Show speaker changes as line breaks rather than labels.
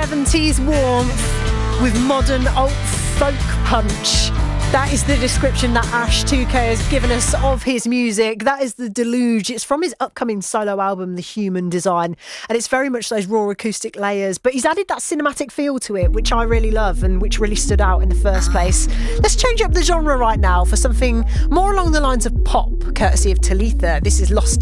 70s warmth with modern alt folk punch. That is the description that Ash 2K has given us of his music. That is The Deluge. It's from his upcoming solo album, The Human Design. And it's very much those raw acoustic layers. But he's added that cinematic feel to it, which I really love and which really stood out in the first place. Let's change up the genre right now for something more along the lines of pop, courtesy of Talitha. This is Lost